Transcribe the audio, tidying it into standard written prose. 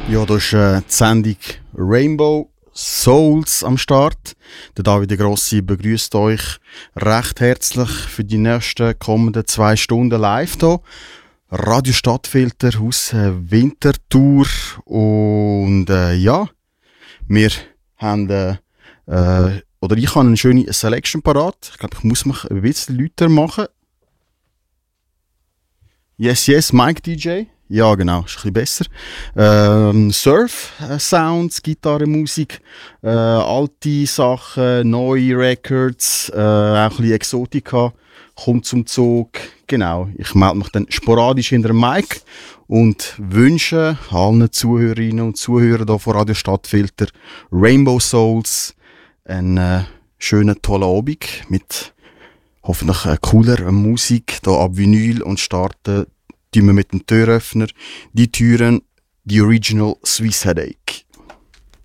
Ja, da ist die Sendung Rainbow Souls am Start. Der David Grossi begrüßt euch recht herzlich für die nächsten kommenden 2 Stunden live hier. Radio Stadtfilter aus Winterthur. Und ja, wir haben, oder ich habe eine schöne Selection parat. Ich glaube, ich muss mich ein bisschen lauter machen. Yes, yes, Mike DJ. Ja, genau, ist ein bisschen besser. Surf-Sounds, Gitarrenmusik, alte Sachen, neue Records, auch ein bisschen Exotika kommt zum Zug. Genau, ich melde mich dann sporadisch hinter dem Mic und wünsche allen Zuhörerinnen und Zuhörern hier von Radio Stadtfilter Rainbow Souls einen schönen, tollen Abend mit hoffentlich cooler Musik hier ab Vinyl und starten wir mit dem Türöffner die Türen, die Original Swiss Headache.